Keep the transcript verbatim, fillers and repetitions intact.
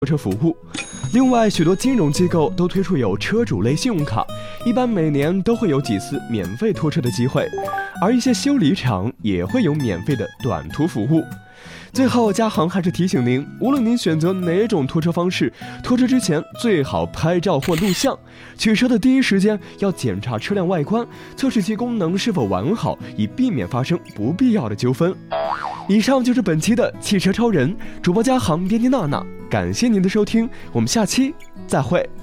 车服务。另外，许多金融机构都推出有车主类信用卡，一般每年都会有几次免费拖车的机会，而一些修理厂也会有免费的短途服务。最后，嘉航还是提醒您，无论您选择哪种拖车方式，拖车之前最好拍照或录像。取车的第一时间要检查车辆外观，测试其功能是否完好，以避免发生不必要的纠纷。以上就是本期的汽车超人，主播嘉航，编辑娜娜，感谢您的收听，我们下期再会。